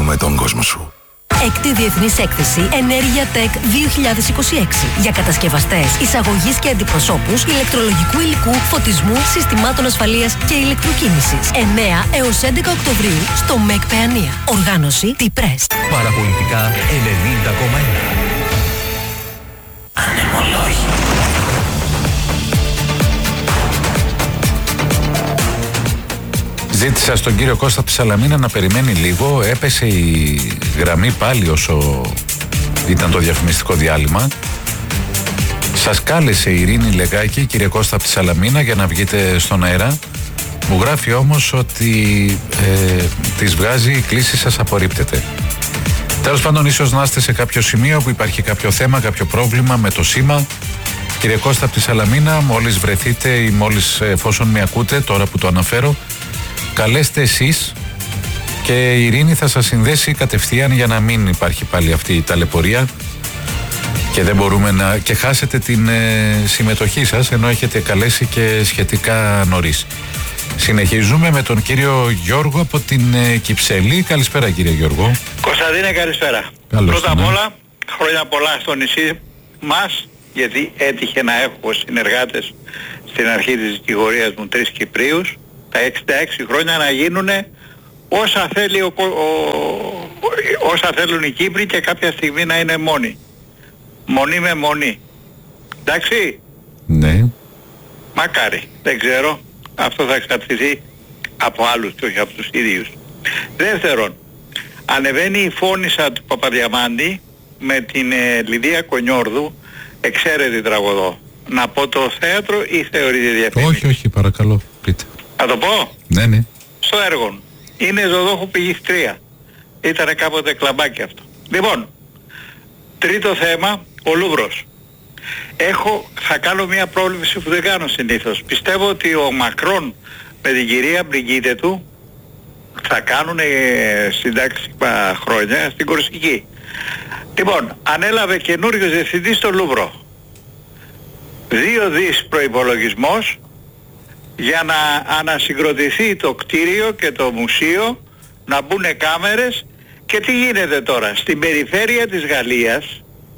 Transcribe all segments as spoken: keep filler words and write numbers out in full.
με τον κόσμο σου. Έκτη Διεθνής Έκθεση Ενέργεια Tech δύο χιλιάδες είκοσι έξι για κατασκευαστές, εισαγωγής και αντιπροσώπους ηλεκτρολογικού υλικού, φωτισμού, συστημάτων ασφαλείας και ηλεκτροκίνησης. εννέα έως έντεκα Οκτωβρίου στο ΜΕΚ Παιανία. Οργάνωση T-Press. Παραπολιτικά ενενήντα κόμμα ένα. Ανεμολόγοι. Ζήτησα στον κύριο Κώστα από τη Σαλαμίνα να περιμένει λίγο. Έπεσε η γραμμή πάλι όσο ήταν το διαφημιστικό διάλειμμα. Σας κάλεσε η Ειρήνη Λεγάκη, κύριε Κώστα από τη Σαλαμίνα, για να βγείτε στον αέρα. Μου γράφει όμως ότι ε, της βγάζει η κλήση σας απορρίπτεται. Τέλος πάντων, ίσως να είστε σε κάποιο σημείο που υπάρχει κάποιο θέμα, κάποιο πρόβλημα με το σήμα. Κύριε Κώστα από τη Σαλαμίνα, μόλις βρεθείτε ή μόλις, εφόσον με ακούτε τώρα που το αναφέρω, καλέστε εσείς και η Ειρήνη θα σας συνδέσει κατευθείαν για να μην υπάρχει πάλι αυτή η ταλαιπωρία και δεν μπορούμε να και χάσετε την ε, συμμετοχή σας, ενώ έχετε καλέσει και σχετικά νωρίς. Συνεχίζουμε με τον κύριο Γιώργο από την ε, Κυψέλη. Καλησπέρα, κύριε Γιώργο. Κωνσταντίνε, καλησπέρα. Καλώς. Πρώτα απ' όλα, χρόνια πολλά στο νησί μας, γιατί έτυχε να έχω συνεργάτες στην αρχή της δικηγορίας μου τρεις Κυπρίους, τα εξήντα έξι χρόνια να γίνουν όσα, θέλει ο, ο, ο, όσα θέλουν οι Κύπροι και κάποια στιγμή να είναι μόνοι. Μονή με μονή. Εντάξει. Ναι. Μακάρι. Δεν ξέρω. Αυτό θα εξαρτηθεί από άλλους και όχι από τους ίδιους. Δεύτερον, ανεβαίνει η φώνισσα του Παπαδιαμάντη με την ε, Λιδία Κονιόρδου, εξαίρετη τραγωδό. Να πω το θέατρο ή θεωρείτε διαφήμιση? Όχι, όχι, παρακαλώ, πείτε. Να το πω? Ναι, ναι. Στο έργο. Είναι ζωδόχου πηγηστρία. Ήτανε κάποτε κλαμπάκι αυτό. Λοιπόν, τρίτο θέμα, ο Λούβρος. Έχω, θα κάνω μια πρόβλεψη που δεν κάνω συνήθως. Πιστεύω ότι ο Μακρόν με την κυρία Μπριγκίτε του θα κάνουν ε, συντάξιμα χρόνια στην Κορσική. Λοιπόν, ανέλαβε καινούριος διευθυντής στο Λούβρο. Δύο δις προϋπολογισμός για να ανασυγκροτηθεί το κτίριο και το μουσείο, να μπουν κάμερες. Και τι γίνεται τώρα? Στην περιφέρεια της Γαλλίας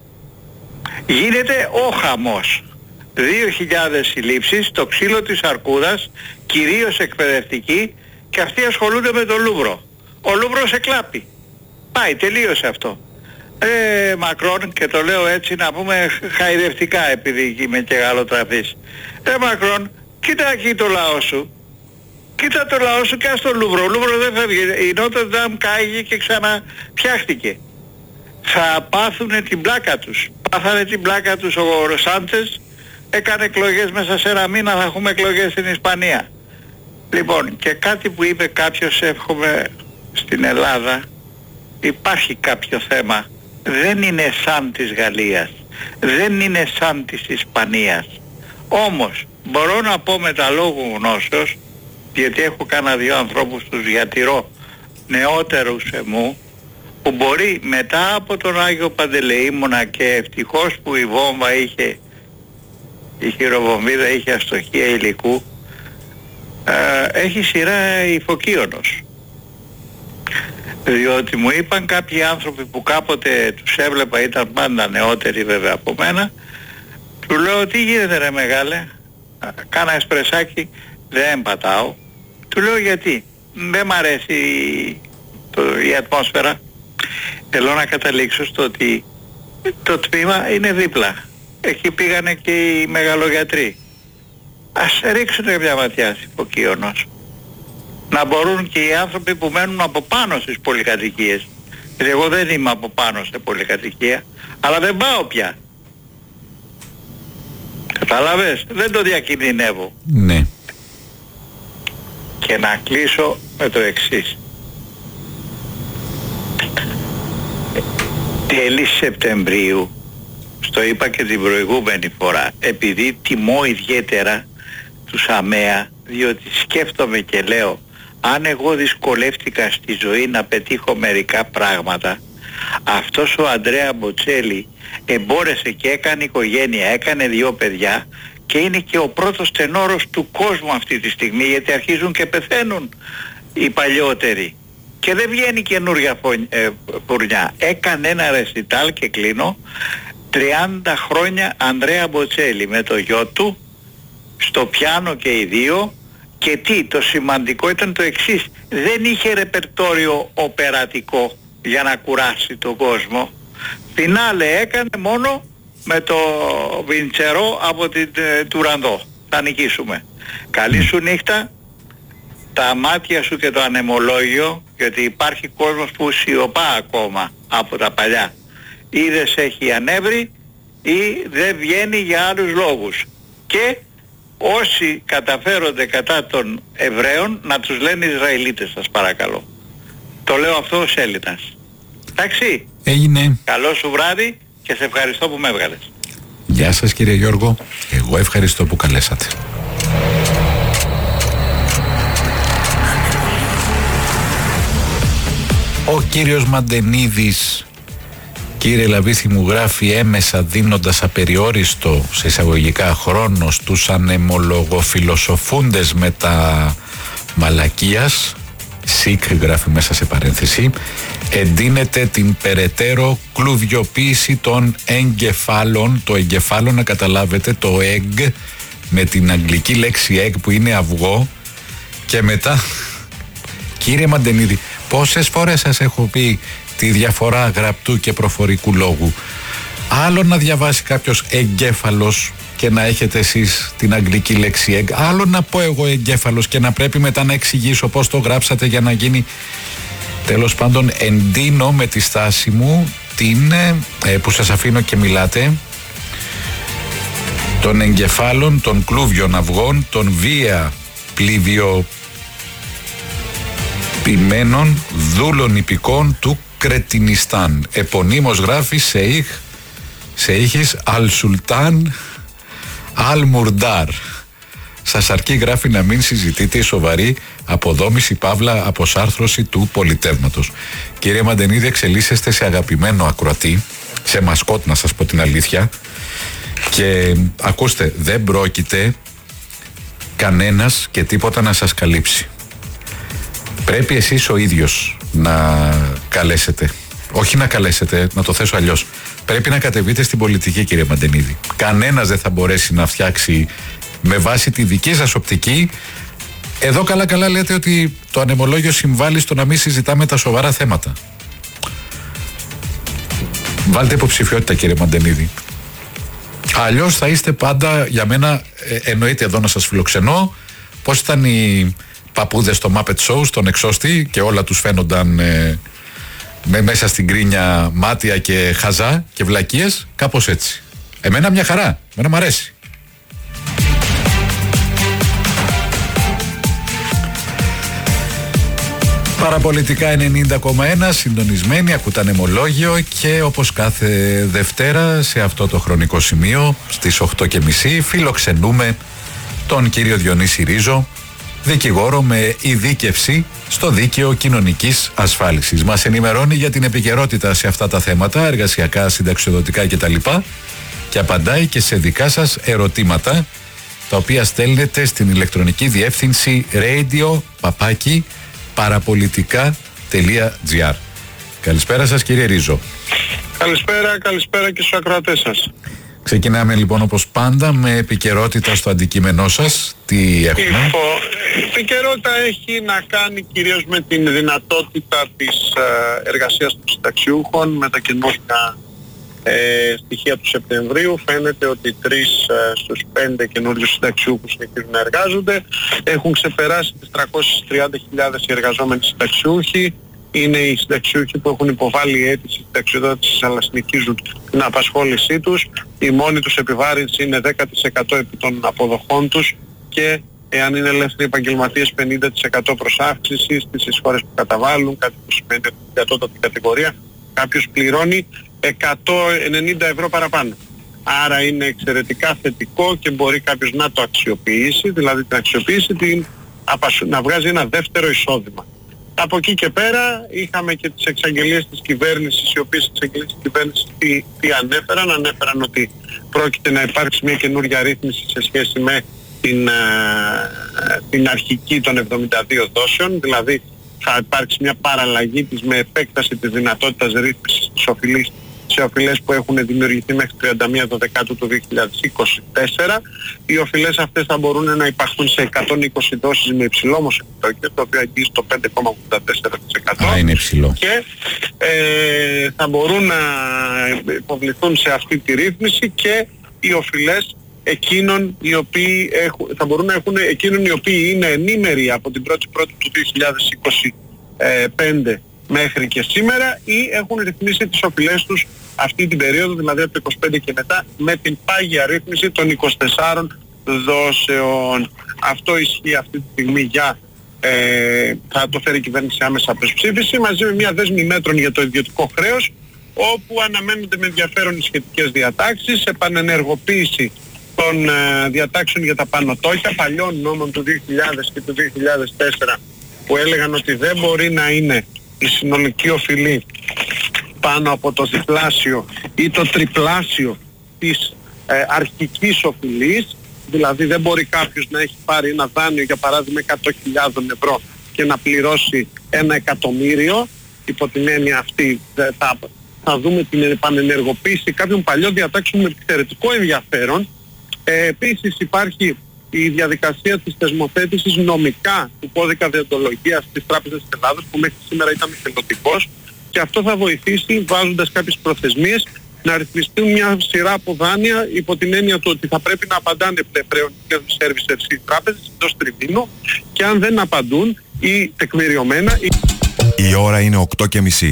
γίνεται ο χαμός. Δύο χιλιάδες συλλήψεις, το ξύλο της Αρκούδας, κυρίως εκπαιδευτικοί, και αυτοί ασχολούνται με το Λούβρο. Ο Λούβρος εκλάπει. Πάει, τελείωσε αυτό. Ε, Μακρόν, και το λέω έτσι να πούμε χαϊδευτικά επειδή είμαι και γαλλοτραφής. Ε, Μακρόν, κοίτα εκεί το λαό σου. Κοίτα το λαό σου και ας το Λούβρο. Ο Λούβρο δεν φεύγει. Η Νότρ Ντάμ κάηγε και ξαναφτιάχτηκε. Θα πάθουνε την πλάκα τους. Πάθανε την πλάκα τους ο Σάντσες. Έκανε εκλογές μέσα σε ένα μήνα, θα έχουμε εκλογές στην Ισπανία. Λοιπόν, και κάτι που είπε κάποιος, εύχομαι, στην Ελλάδα, υπάρχει κάποιο θέμα. Δεν είναι σαν της Γαλλίας. Δεν είναι σαν της Ισπανίας. Όμως, μπορώ να πω με τα λόγου γνώσεως, γιατί έχω κάνα δύο ανθρώπους τους διατηρώ νεότερους εμού, που μπορεί μετά από τον Άγιο Παντελεήμονα, και ευτυχώς που η βόμβα είχε, η χειροβομβίδα είχε αστοχία υλικού, ε, έχει σειρά υφοκίωνος. Διότι μου είπαν κάποιοι άνθρωποι που κάποτε τους έβλεπα, ήταν πάντα νεότεροι βέβαια από μένα, του λέω, τι γίνεται ρε μεγάλε? Κάνα εσπρεσάκι? Δεν πατάω. Του λέω, γιατί? Δεν μ' αρέσει το, η ατμόσφαιρα. Θέλω να καταλήξω στο ότι το τμήμα είναι δίπλα. Εκεί πήγανε και οι μεγαλογιατροί. Ας ρίξουν μια ματιά υποκείωνος. Να μπορούν και οι άνθρωποι που μένουν από πάνω στις πολυκατοικίες. Γιατί εγώ δεν είμαι από πάνω σε πολυκατοικία, αλλά δεν πάω πια. Κατάλαβες? Δεν το διακινδυνεύω. Ναι. Και να κλείσω με το εξής. Τέλη Σεπτεμβρίου, στο είπα και την προηγούμενη φορά, επειδή τιμώ ιδιαίτερα τους ΑΜΕΑ, διότι σκέφτομαι και λέω, αν εγώ δυσκολεύτηκα στη ζωή να πετύχω μερικά πράγματα, αυτός ο Αντρέα Μποτσέλη εμπόρεσε και έκανε οικογένεια, έκανε δύο παιδιά και είναι και ο πρώτος τενόρος του κόσμου αυτή τη στιγμή, γιατί αρχίζουν και πεθαίνουν οι παλιότεροι. και δεν βγαίνει καινούρια φουρνιά. Έκανε ένα ρεσιτάλ και κλείνω, τριάντα χρόνια Ανδρέα Μποτσέλη με το γιο του, στο πιάνο και οι δύο. Και τι, το σημαντικό ήταν το εξής, δεν είχε ρεπερτόριο οπερατικό για να κουράσει τον κόσμο. Φινάλε έκανε μόνο με το Βιντσερό από την ε, Τουρανδό. Θα νικήσουμε. Καλή σου νύχτα, τα μάτια σου και το ανεμολόγιο, γιατί υπάρχει κόσμος που σιωπά ακόμα από τα παλιά. Ή δεν σε έχει ανέβρει ή δεν βγαίνει για άλλους λόγους. Και όσοι καταφέρονται κατά των Εβραίων να τους λένε Ισραηλίτες, σας παρακαλώ. Το λέω αυτό ως Έλληνας. Εντάξει. Έγινε. Καλό σου βράδυ και σε ευχαριστώ που με έβγαλες. Γεια σας κύριε Γιώργο. Εγώ ευχαριστώ που καλέσατε. Ο κύριος Μαντενίδης, κύριε Λαβίθη, μου γράφει έμεσα δίνοντας απεριόριστο σε εισαγωγικά χρόνο στους ανεμολογοφιλοσοφούντες με τα μαλακίας, ΣΥΚ γράφει μέσα σε παρένθεση, εντείνεται την περαιτέρω κλουδιοποίηση των εγκεφάλων, το εγκεφάλο να καταλάβετε, το egg με την αγγλική λέξη egg που είναι αυγό, και μετά κύριε Μαντενίδη, πόσες φορές σας έχω πει τη διαφορά γραπτού και προφορικού λόγου? Άλλο να διαβάσει κάποιος εγκέφαλος και να έχετε εσείς την αγγλική λέξη egg, άλλο να πω εγώ εγκέφαλος και να πρέπει μετά να εξηγήσω πώς το γράψατε για να γίνει. Τέλος πάντων, εντείνω με τη στάση μου την ε, που σας αφήνω και μιλάτε, των εγκεφάλων, των κλούβιων αυγών, των βία πληβιοποιημένων δούλων υπηκών του Κρετινιστάν. Επωνύμως γράφει Σεϊχ Σεϊχης Αλ Σουλτάν Αλ Μουρντάρ. Σας αρκεί, γράφει, να μην συζητείτε η σοβαρή αποδόμηση παύλα αποσάρθρωση του πολιτεύματος. Κύριε Μαντενίδη, εξελίσσεστε σε αγαπημένο ακροατή, σε μασκότ να σας πω την αλήθεια, και ακούστε, δεν πρόκειται κανένας και τίποτα να σας καλύψει. Πρέπει εσείς ο ίδιος να καλέσετε. Όχι να καλέσετε, να το θέσω αλλιώς. Πρέπει να κατεβείτε στην πολιτική, κύριε Μαντενίδη. Κανένας δεν θα μπορέσει να φτιάξει με βάση τη δική σας οπτική. Εδώ καλά καλά λέτε ότι το ανεμολόγιο συμβάλλει στο να μην συζητάμε τα σοβαρά θέματα. Βάλτε υποψηφιότητα, κύριε Μαντενίδη. Αλλιώς θα είστε πάντα, για μένα, ε, εννοείται εδώ να σας φιλοξενώ. Πώς ήταν οι παππούδες στο Muppet Show, στον εξώστη, και όλα τους φαίνονταν ε, με μέσα στην κρίνια μάτια και χαζά και βλακίες, κάπως έτσι. Εμένα μια χαρά, εμένα μ' αρέσει. Παραπολιτικά ενενήντα κόμμα ένα, συντονισμένοι, ακούτε ανεμολόγιο, και όπως κάθε Δευτέρα σε αυτό το χρονικό σημείο στις οκτώ και μισή φιλοξενούμε τον κύριο Διονύση Ρίζο, δικηγόρο με ειδίκευση στο δίκαιο κοινωνικής ασφάλισης. Μας ενημερώνει για την επικαιρότητα σε αυτά τα θέματα, εργασιακά, συνταξιοδοτικά κτλ. Και απαντάει και σε δικά σας ερωτήματα, τα οποία στέλνετε στην ηλεκτρονική διεύθυνση radio παπάκι παραπολιτικά τελεία τζι άρ. Καλησπέρα σας, κύριε Ρίζο. Καλησπέρα, καλησπέρα και στους ακροατές σας. Ξεκινάμε λοιπόν όπως πάντα με επικαιρότητα στο αντικείμενό σας. Τι έχουμε? Η επικαιρότητα έχει να κάνει κυρίως με την δυνατότητα της εργασίας των συνταξιούχων με τα καινούργια ε, στοιχεία του Σεπτεμβρίου. Φαίνεται ότι τρεις ε, στους πέντε καινούριους συνταξιούχους συνεχίζουν να εργάζονται. Έχουν ξεπεράσει τις τριακόσιες τριάντα χιλιάδες οι εργαζόμενοι συνταξιούχοι. Είναι οι συνταξιούχοι που έχουν υποβάλει αίτηση συνταξιοδότησης αλλά συνεχίζουν την απασχόλησή τους. Η μόνη τους επιβάρυνση είναι δέκα τοις εκατό επί των αποδοχών τους, και εάν είναι ελεύθεροι επαγγελματίες πενήντα τοις εκατό προς αύξηση στις εισφορές που καταβάλουν, κάτι που σημαίνει ότι στην κατώτατη κατηγορία κάποιος πληρώνει εκατόν ενενήντα ευρώ παραπάνω. Άρα είναι εξαιρετικά θετικό και μπορεί κάποιος να το αξιοποιήσει, δηλαδή την αξιοποιήσει, την, να βγάζει ένα δεύτερο εισόδημα. Από εκεί και πέρα είχαμε και τις εξαγγελίες της κυβέρνησης, οι οποίες εξαγγελίες της κυβέρνησης τι, τι ανέφεραν. Ανέφεραν ότι πρόκειται να υπάρξει μια καινούργια ρύθμιση σε σχέση με την, ε, την αρχική των εβδομήντα δύο δόσεων, δηλαδή θα υπάρξει μια παραλλαγή της με επέκταση της δυνατότητας ρύθμισης της οφειλής σε οφειλές που έχουν δημιουργηθεί μέχρι τριάντα μία Δεκεμβρίου του δύο χιλιάδες είκοσι τέσσερα. Οι οφειλές αυτές θα μπορούν να υπάρχουν σε εκατόν είκοσι δόσεις με υψηλό όμως επιτόκιο, το οποίο αγγίζει το πέντε κόμμα ογδόντα τέσσερα τοις εκατό. Α, είναι υψηλό. Και ε, θα μπορούν να υποβληθούν σε αυτή τη ρύθμιση και οι οφειλές εκείνων οι οποίοι έχουν, θα μπορούν να έχουν εκείνων οι οποίοι είναι ενήμεροι από την πρώτη Πρώτη του δύο χιλιάδες είκοσι πέντε μέχρι και σήμερα ή έχουν ρυθμίσει τις οφειλές τους αυτή την περίοδο, δηλαδή από το είκοσι πέντε και μετά, με την πάγια ρύθμιση των είκοσι τεσσάρων δόσεων. Αυτό ισχύει αυτή τη στιγμή για, ε, θα το φέρει η κυβέρνηση άμεσα προς ψήφιση, μαζί με μια δέσμη μέτρων για το ιδιωτικό χρέος, όπου αναμένονται με ενδιαφέρον οι σχετικές διατάξεις, επανενεργοποίηση των ε, διατάξεων για τα πανωτόκια, παλιών νόμων του δύο χιλιάδες και του δύο χιλιάδες τέσσερα, που έλεγαν ότι δεν μπορεί να είναι η συνολική οφειλή πάνω από το διπλάσιο ή το τριπλάσιο της ε, αρχικής οφειλής. Δηλαδή δεν μπορεί κάποιος να έχει πάρει ένα δάνειο για παράδειγμα εκατό χιλιάδες ευρώ και να πληρώσει ένα εκατομμύριο. Υπό την έννοια αυτή θα, θα δούμε την επανενεργοποίηση κάποιων παλιών διατάξεων με εξαιρετικό ενδιαφέρον. Ε, επίσης υπάρχει η διαδικασία της θεσμοθέτησης νομικά του κώδικα δεοντολογίας της Τράπεζας της Ελλάδας, που μέχρι σήμερα ήταν εθελοντικός, και αυτό θα βοηθήσει βάζοντας κάποιες προθεσμίες να ρυθμιστούν μια σειρά από δάνεια υπό την έννοια του ότι θα πρέπει να απαντάνε πλέον οι servicers οι τράπεζες εντός τριμήνου, και αν δεν απαντούν ή τεκμηριωμένα ή... Η ώρα είναι οκτώ και μισή.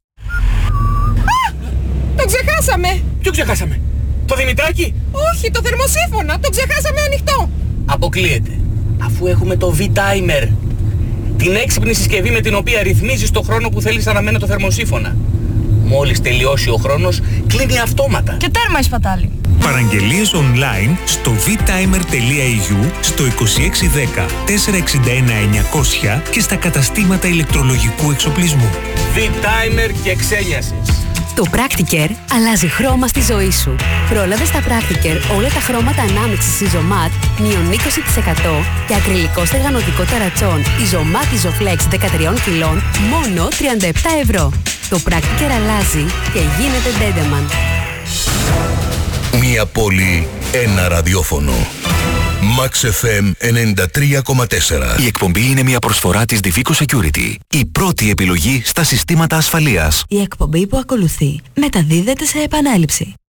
Το ξεχάσαμε! Ποιο ξεχάσαμε? Το Δημητράκη? Όχι, το θερμοσύφωνα! Το ξεχάσαμε ανοιχτό! Αποκλείεται. Αφού έχουμε το V-Timer. Την έξυπνη συσκευή με την οποία ρυθμίζεις το χρόνο που θέλεις αναμένω το θερμοσύφωνα. Μόλις τελειώσει ο χρόνος, κλείνει αυτόματα. Και τέρμα η σπατάλη. Παραγγελίες online στο vtimer.eu, στο είκοσι έξι δέκα τετρακόσια εξήντα ένα εννιακόσια και στα καταστήματα ηλεκτρολογικού εξοπλισμού. V-Timer και ξένιασες. Το Practicare αλλάζει χρώμα στη ζωή σου. Πρόλαβε στα Practicare όλα τα χρώματα ανάμειξης Isomat μείον είκοσι τοις εκατό και ακριλικό στεγανοτικό ταρατσόν Isomat Isoflex δεκατρία κιλών μόνο τριάντα επτά ευρώ. Το Practicare αλλάζει και γίνεται Dendeman. Μία πόλη, ένα ραδιόφωνο. Max εφ εμ ενενήντα τρία κόμμα τέσσερα. Η εκπομπή είναι μια προσφορά της Divico Security. Η πρώτη επιλογή στα συστήματα ασφαλείας. Η εκπομπή που ακολουθεί μεταδίδεται σε επανάληψη.